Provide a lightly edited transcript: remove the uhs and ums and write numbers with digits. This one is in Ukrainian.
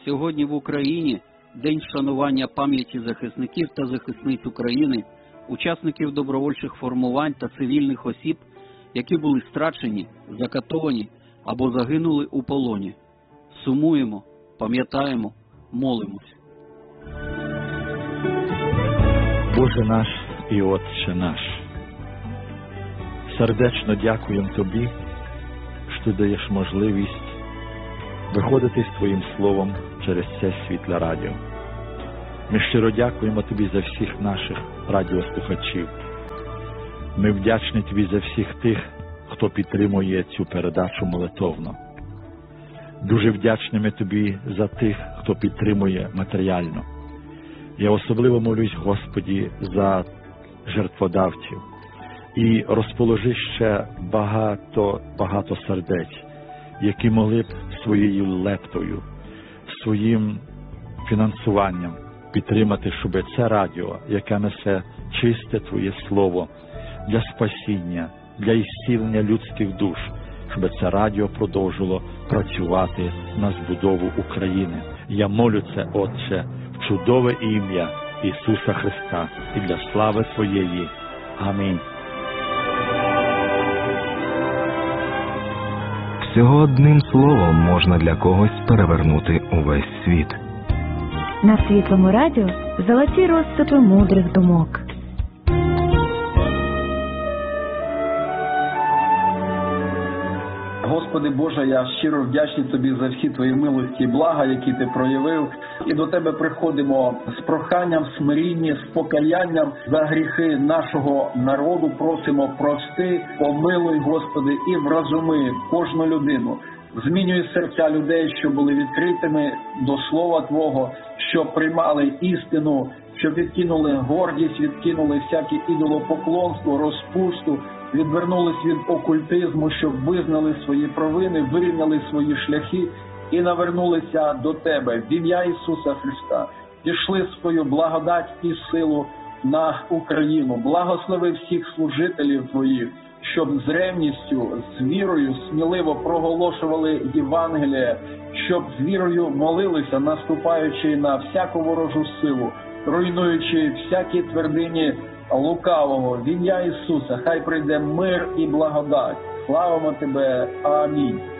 Сьогодні в Україні день вшанування пам'яті захисників та захисниць України, учасників добровольчих формувань та цивільних осіб, які були страчені, закатовані або загинули у полоні. Сумуємо, пам'ятаємо, молимось. Боже наш і Отче наш, сердечно дякуємо Тобі, що Ти даєш можливість виходити з Твоїм Словом через це світле радіо. Ми щиро дякуємо Тобі за всіх наших радіослухачів. Ми вдячні Тобі за всіх тих, хто підтримує цю передачу молитовно. Дуже вдячні ми Тобі за тих, хто підтримує матеріально. Я особливо молюсь, Господі, за жертводавців. І розположи ще багато сердець, які могли б своєю лептою, своїм фінансуванням підтримати, щоб це радіо, яке несе чисте Твоє Слово для спасіння, для ісцілення людських душ, щоб це радіо продовжило працювати на збудову України. Я молю це, Отче, в чудове ім'я Ісуса Христа і для слави Твоєї. Амінь. Всього одним словом можна для когось перевернути увесь світ. На Світлому радіо золоті розсипи мудрих думок. Господи Боже, я щиро вдячний Тобі за всі Твої милості і блага, які Ти проявив. І до Тебе приходимо з проханням, смиріння, з покаянням за гріхи нашого народу. Просимо, прости, помилуй, Господи, і вразуми кожну людину. Змінюй серця людей, що були відкритими до Слова Твого, що приймали істину, що відкинули гордість, відкинули всяке ідолопоклонство, розпусту, відвернулись від окультизму, щоб визнали свої провини, вирівняли свої шляхи і навернулися до Тебе. В ім'я Ісуса Христа пішли свою благодать і силу на Україну. Благослови всіх служителів Твоїх, щоб з ревністю, з вірою сміливо проголошували Євангеліє, щоб з вірою молилися, наступаючи на всяку ворожу силу, руйнуючи всякі твердині лукавого. В ім'я Ісуса хай прийде мир і благодать. Славимо Тебе. Амінь.